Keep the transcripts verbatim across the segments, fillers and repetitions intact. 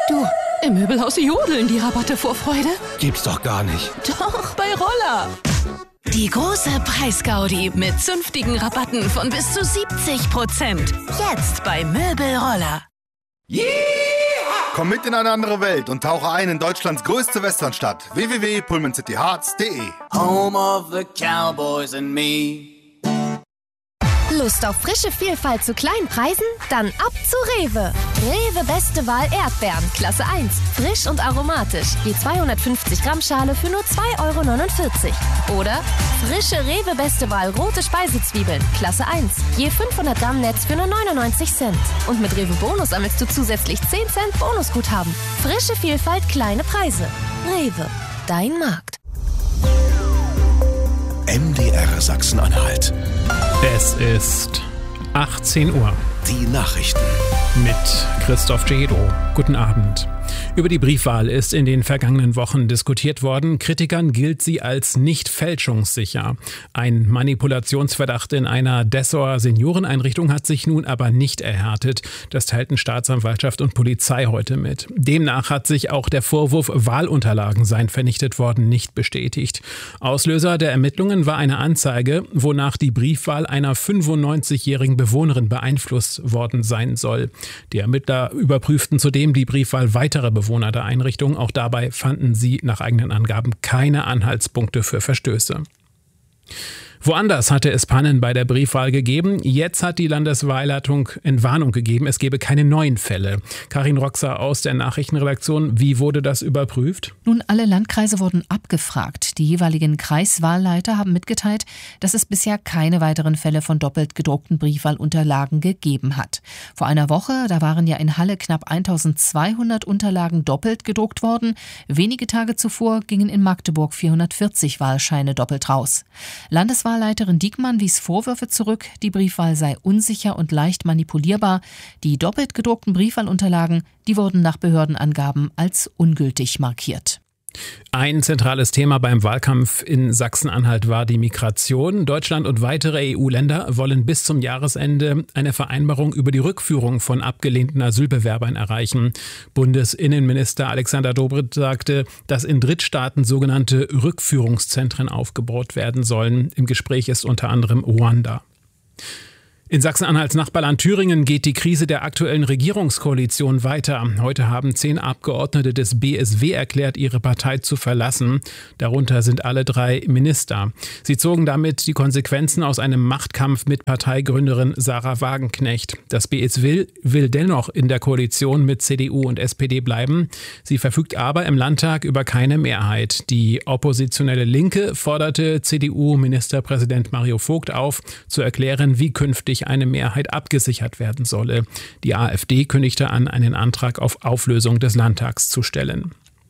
Du, im Möbelhaus jodeln die Rabatte vor Freude. Gibt's doch gar nicht. Doch, bei Roller. Die große Preisgaudi mit zünftigen Rabatten von bis zu siebzig Prozent. Jetzt bei Möbelroller. Yeah! Komm mit in eine andere Welt und tauche ein in Deutschlands größte Westernstadt. w w w punkt pullman city hearts punkt de. Home of the Cowboys and me. Lust auf frische Vielfalt zu kleinen Preisen? Dann ab zu Rewe. Rewe Beste Wahl Erdbeeren, Klasse eins. Frisch und aromatisch. Je zweihundertfünfzig Gramm Schale für nur zwei Euro neunundvierzig. Oder frische Rewe Beste Wahl rote Speisezwiebeln, Klasse eins. Je fünfhundert Gramm Netz für nur neunundneunzig Cent. Und mit Rewe Bonus sammelst du zusätzlich zehn Cent Bonusguthaben. Frische Vielfalt, kleine Preise. Rewe, dein Markt. M D R Sachsen-Anhalt. Es ist achtzehn Uhr. Die Nachrichten. Mit Christoph Cedo. Guten Abend. Über die Briefwahl ist in den vergangenen Wochen diskutiert worden. Kritikern gilt sie als nicht fälschungssicher. Ein Manipulationsverdacht in einer Dessauer Senioreneinrichtung hat sich nun aber nicht erhärtet. Das teilten Staatsanwaltschaft und Polizei heute mit. Demnach hat sich auch der Vorwurf, Wahlunterlagen seien vernichtet worden, nicht bestätigt. Auslöser der Ermittlungen war eine Anzeige, wonach die Briefwahl einer fünfundneunzigjährigen Bewohnerin beeinflusst worden sein soll. Die Ermittler überprüften zudem die Briefwahl weiterer Bewohner der Einrichtung. Auch dabei fanden sie nach eigenen Angaben keine Anhaltspunkte für Verstöße. Woanders hatte es Pannen bei der Briefwahl gegeben. Jetzt hat die Landeswahlleitung Entwarnung gegeben, es gebe keine neuen Fälle. Karin Roxer aus der Nachrichtenredaktion, wie wurde das überprüft? Nun, alle Landkreise wurden abgefragt. Die jeweiligen Kreiswahlleiter haben mitgeteilt, dass es bisher keine weiteren Fälle von doppelt gedruckten Briefwahlunterlagen gegeben hat. Vor einer Woche, da waren ja in Halle knapp eintausendzweihundert Unterlagen doppelt gedruckt worden. Wenige Tage zuvor gingen in Magdeburg vierhundertvierzig Wahlscheine doppelt raus. Landeswahl Leiterin Diekmann wies Vorwürfe zurück, die Briefwahl sei unsicher und leicht manipulierbar. Die doppelt gedruckten Briefwahlunterlagen, die wurden nach Behördenangaben als ungültig markiert. Ein zentrales Thema beim Wahlkampf in Sachsen-Anhalt war die Migration. Deutschland und weitere E U-Länder wollen bis zum Jahresende eine Vereinbarung über die Rückführung von abgelehnten Asylbewerbern erreichen. Bundesinnenminister Alexander Dobrindt sagte, dass in Drittstaaten sogenannte Rückführungszentren aufgebaut werden sollen. Im Gespräch ist unter anderem Ruanda. In Sachsen-Anhalts Nachbarland Thüringen geht die Krise der aktuellen Regierungskoalition weiter. Heute haben zehn Abgeordnete des B S W erklärt, ihre Partei zu verlassen. Darunter sind alle drei Minister. Sie zogen damit die Konsequenzen aus einem Machtkampf mit Parteigründerin Sarah Wagenknecht. Das B S W will dennoch in der Koalition mit C D U und S P D bleiben. Sie verfügt aber im Landtag über keine Mehrheit. Die oppositionelle Linke forderte C D U-Ministerpräsident Mario Vogt auf, zu erklären, wie künftig eine Mehrheit abgesichert werden solle. Die AfD kündigte an, einen Antrag auf Auflösung des Landtags zu stellen.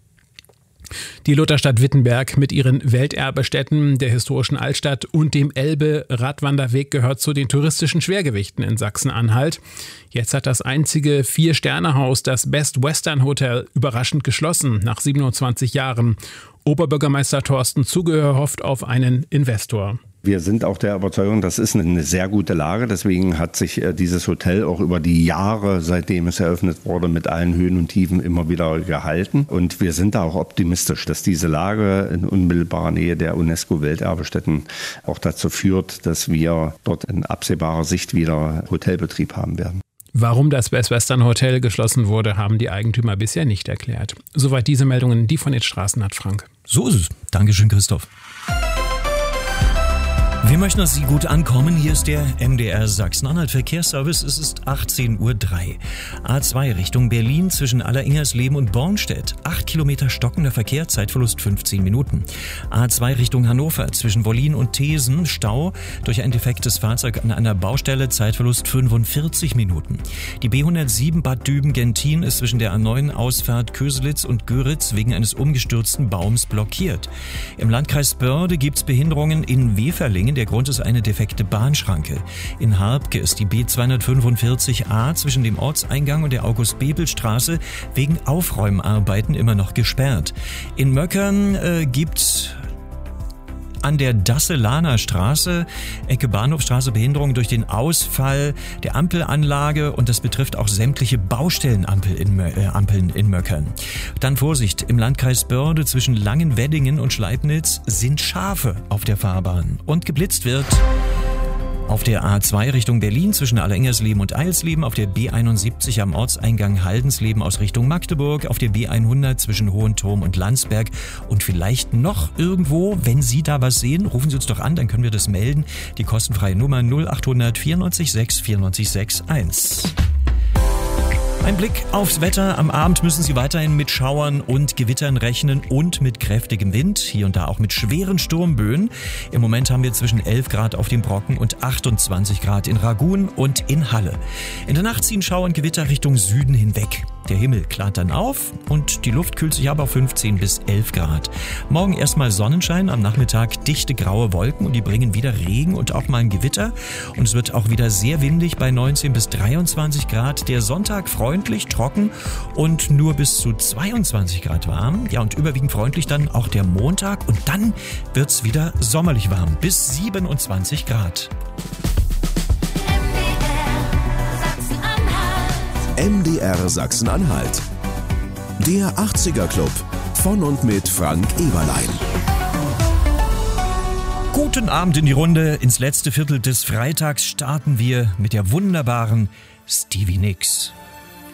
Die Lutherstadt Wittenberg mit ihren Welterbestätten, der historischen Altstadt und dem Elbe-Radwanderweg gehört zu den touristischen Schwergewichten in Sachsen-Anhalt. Jetzt hat das einzige Vier-Sterne-Haus, das Best Western Hotel, überraschend geschlossen nach siebenundzwanzig Jahren. Oberbürgermeister Thorsten Zugehör hofft auf einen Investor. Wir sind auch der Überzeugung, das ist eine sehr gute Lage. Deswegen hat sich dieses Hotel auch über die Jahre, seitdem es eröffnet wurde, mit allen Höhen und Tiefen immer wieder gehalten. Und wir sind da auch optimistisch, dass diese Lage in unmittelbarer Nähe der UNESCO-Welterbestätten auch dazu führt, dass wir dort in absehbarer Sicht wieder Hotelbetrieb haben werden. Warum das Best Western Hotel geschlossen wurde, haben die Eigentümer bisher nicht erklärt. Soweit diese Meldungen, die von den Straßen hat Frank. So ist es. Dankeschön, Christoph. Wir möchten, dass Sie gut ankommen. Hier ist der M D R Sachsen-Anhalt Verkehrsservice. Es ist achtzehn Uhr drei. A zwei Richtung Berlin zwischen Alleringersleben und Bornstedt. acht Kilometer stockender Verkehr, Zeitverlust fünfzehn Minuten. A zwei Richtung Hannover zwischen Wollin und Thesen. Stau durch ein defektes Fahrzeug an einer Baustelle, Zeitverlust fünfundvierzig Minuten. Die B hundertsieben Bad Düben-Gentin ist zwischen der A neun Ausfahrt Köselitz und Göritz wegen eines umgestürzten Baums blockiert. Im Landkreis Börde gibt es Behinderungen in Weferlingen. Der Grund ist eine defekte Bahnschranke. In Harbke ist die B zweihundertfünfundvierzig a zwischen dem Ortseingang und der August-Bebel-Straße wegen Aufräumarbeiten immer noch gesperrt. In Möckern äh, gibt an der Dasselaner Straße, Ecke Bahnhofstraße, Behinderung durch den Ausfall der Ampelanlage und das betrifft auch sämtliche Baustellenampeln in, äh, Ampeln in Möckern. Dann Vorsicht, im Landkreis Börde zwischen Langenweddingen und Schleipnitz sind Schafe auf der Fahrbahn und geblitzt wird. Auf der A zwei Richtung Berlin zwischen Allerengersleben und Eilsleben, auf der B einundsiebzig am Ortseingang Haldensleben aus Richtung Magdeburg, auf der B hundert zwischen Hohenturm und Landsberg und vielleicht noch irgendwo, wenn Sie da was sehen, rufen Sie uns doch an, dann können wir das melden. Die kostenfreie Nummer null acht hundert vierundneunzig sechs vierundneunzig sechs eins. Ein Blick aufs Wetter. Am Abend müssen Sie weiterhin mit Schauern und Gewittern rechnen und mit kräftigem Wind, hier und da auch mit schweren Sturmböen. Im Moment haben wir zwischen elf Grad auf dem Brocken und achtundzwanzig Grad in Ragun und in Halle. In der Nacht ziehen Schauer und Gewitter Richtung Süden hinweg. Der Himmel klart dann auf und die Luft kühlt sich aber auf fünfzehn bis elf Grad. Morgen erstmal Sonnenschein, am Nachmittag dichte graue Wolken und die bringen wieder Regen und auch mal ein Gewitter. Und es wird auch wieder sehr windig bei neunzehn bis dreiundzwanzig Grad. Der Sonntag freundlich, trocken und nur bis zu zweiundzwanzig Grad warm. Ja, und überwiegend freundlich dann auch der Montag und dann wird's wieder sommerlich warm bis siebenundzwanzig Grad. M D R Sachsen-Anhalt. Der achtziger Club von und mit Frank Eberlein. Guten Abend in die Runde. Ins letzte Viertel des Freitags starten wir mit der wunderbaren Stevie Nicks.